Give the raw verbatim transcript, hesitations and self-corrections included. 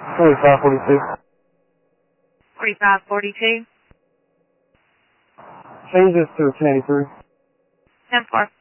forty-five forty-two. forty-five forty-two. Change this to ten eighty-three. ten four.